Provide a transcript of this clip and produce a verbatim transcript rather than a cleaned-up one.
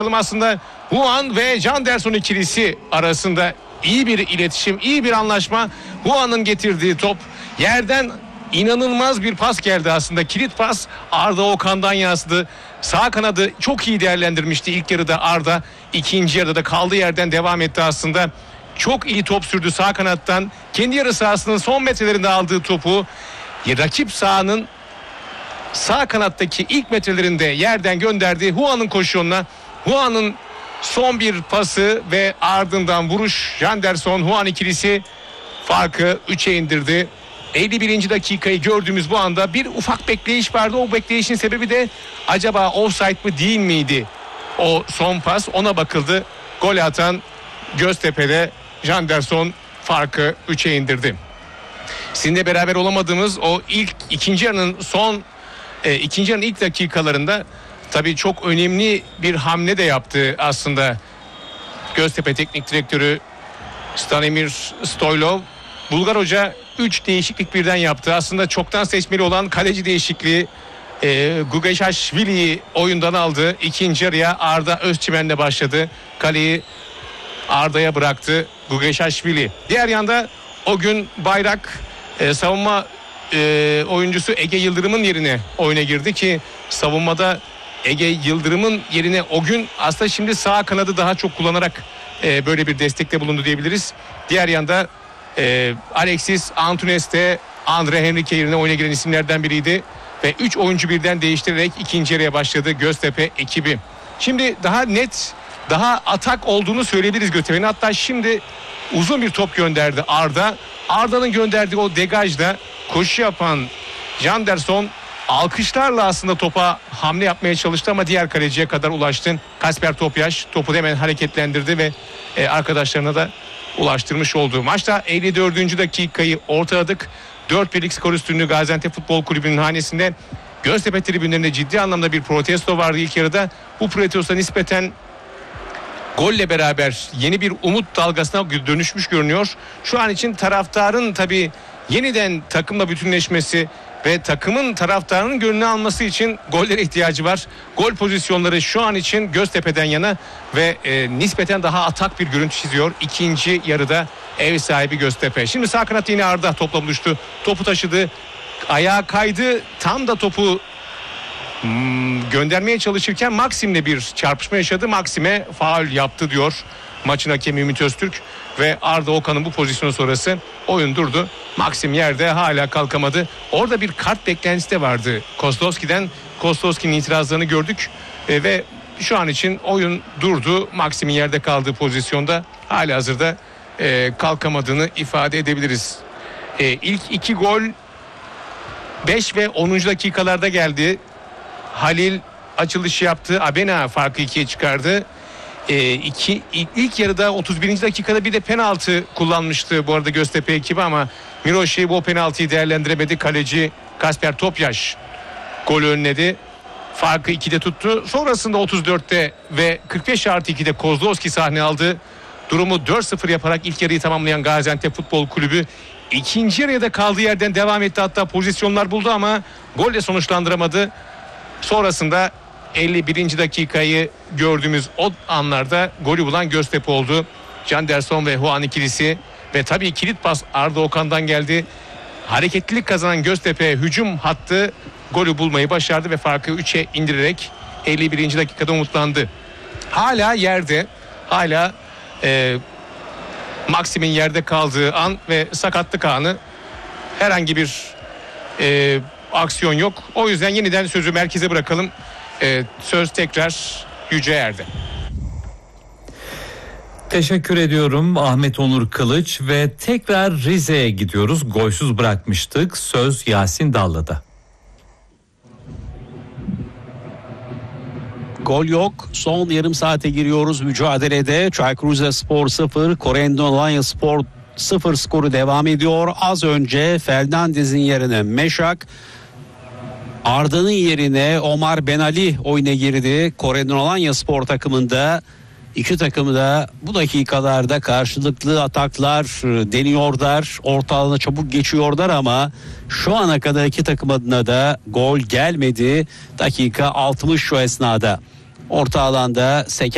Aslında Juan ve Janderson ikilisi arasında iyi bir iletişim, iyi bir anlaşma. Juan'ın getirdiği top yerden inanılmaz bir pas geldi aslında. Kilit pas Arda Okan'dan yansıdı. Sağ kanadı çok iyi değerlendirmişti ilk yarıda Arda. İkinci yarıda da kaldığı yerden devam etti aslında. Çok iyi top sürdü sağ kanattan. Kendi yarı sahasının son metrelerinde aldığı topu rakip sahanın sağ kanattaki ilk metrelerinde yerden gönderdi. Juan'ın koşuğuna. Juan'ın son bir pası ve ardından vuruş. Janderson Juan ikilisi farkı üçe indirdi. elli birinci dakikayı gördüğümüz bu anda bir ufak bekleyiş vardı. O bekleyişin sebebi de acaba offside mı değil miydi? O son pas, ona bakıldı. Gol atan Göztepe'de Janderson farkı üçe indirdi. Sizinle beraber olamadığımız o ilk ikinci yarının son e, ikinci yarının ilk dakikalarında tabii çok önemli bir hamle de yaptı aslında Göztepe Teknik Direktörü Stanimir Stoylov. Bulgar Hoca üç değişiklik birden yaptı. Aslında çoktan seçmeli olan kaleci değişikliği e, Gugaşvili'yi oyundan aldı. İkinci yarıya Arda Özçimen'le başladı. Kaleyi Arda'ya bıraktı Gugaşvili. Diğer yanda o gün Bayrak e, savunma e, oyuncusu Ege Yıldırım'ın yerine oyuna girdi ki savunmada Ege Yıldırım'ın yerine o gün aslında şimdi sağ kanadı daha çok kullanarak e, böyle bir destekte bulundu diyebiliriz. Diğer yanda e, Alexis Antunes de Andre Henrique yerine oyuna giren isimlerden biriydi. Ve üç oyuncu birden değiştirerek ikinci yarıya başladı Göztepe ekibi. Şimdi daha net, daha atak olduğunu söyleyebiliriz Göztepe'nin. Hatta şimdi uzun bir top gönderdi Arda. Arda'nın gönderdiği o degajda koşu yapan Janderson alkışlarla aslında topa hamle yapmaya çalıştı ama diğer kaleciye kadar ulaştı. Kasper Topyaş topu hemen hareketlendirdi ve e, arkadaşlarına da ulaştırmış oldu. Maçta elli dördüncü dakikayı ortaladık. dört birlik skor üstünlüğü Gaziantep Futbol Kulübü'nün hanesinde. Göztepe tribünlerinde ciddi anlamda bir protesto vardı ilk yarıda. Bu protestoya nispeten golle beraber yeni bir umut dalgasına dönüşmüş görünüyor. Şu an için taraftarın tabii yeniden takımla bütünleşmesi ve takımın taraftarının gönlünü alması için gollere ihtiyacı var. Gol pozisyonları şu an için Göztepe'den yana ve e, nispeten daha atak bir görüntü çiziyor. İkinci yarıda ev sahibi Göztepe. Şimdi sağ kanat yine Arda topla buluştu. Topu taşıdı. Ayağa kaydı. Tam da topu hmm, göndermeye çalışırken Maksim'le bir çarpışma yaşadı. Maksim'e faul yaptı diyor maçın hakemi Ümit Öztürk. Ve Arda Okan'ın bu pozisyonu sonrası oyun durdu. Maksim yerde hala kalkamadı. Orada bir kart beklentisi de vardı Kozlowski'den. Kozlowski'nin itirazlarını gördük. E, ve şu an için oyun durdu. Maksim'in yerde kaldığı pozisyonda halihazırda e, kalkamadığını ifade edebiliriz. E, ilk iki gol beş ve onuncu dakikalarda geldi. Halil açılışı yaptı. Abena farkı ikiye çıkardı. E, iki, ilk, ilk yarıda otuz birinci dakikada bir de penaltı kullanmıştı bu arada Göztepe ekibi ama Miroşi bu penaltıyı değerlendiremedi. Kaleci Kasper Topyaş golü önledi. Farkı ikide tuttu. Sonrasında otuz dörtte ve kırk beş artı ikide Kozlowski sahne aldı. Durumu dört sıfır yaparak ilk yarıyı tamamlayan Gaziantep Futbol Kulübü ikinci yarıya da kaldığı yerden devam etti. Hatta pozisyonlar buldu ama golle sonuçlandıramadı. Sonrasında elli birinci dakikayı gördüğümüz o anlarda golü bulan Göztepe oldu. Janderson ve Juan ikilisi ve tabii kilit pas Arda Okan'dan geldi. Hareketlilik kazanan Göztepe hücum hattı golü bulmayı başardı ve farkı üçe indirerek elli birinci dakikada umutlandı. Hala yerde, hala e, Maksim'in yerde kaldığı an ve sakatlık anı, herhangi bir e, aksiyon yok. O yüzden yeniden sözü merkeze bırakalım. Ee, söz tekrar Yüce Er'de. Teşekkür ediyorum Ahmet Onur Kılıç ve tekrar Rize'ye gidiyoruz. Golsüz bırakmıştık. Söz Yasin Dallı'da. Gol yok. Son yarım saate giriyoruz mücadelede. Çaykur Rizespor sıfır, Corendon Alanyaspor sıfır skoru devam ediyor. Az önce Fernandez'in yerine Meşak, Arda'nın yerine Omar Benali oyuna girdi. Corendon Alanyaspor takımında. İki takım da bu dakikalarda karşılıklı ataklar deniyorlar. Orta alana çabuk geçiyorlar ama şu ana kadar iki takım adına da gol gelmedi. Dakika altmış şu esnada. Orta alanda seken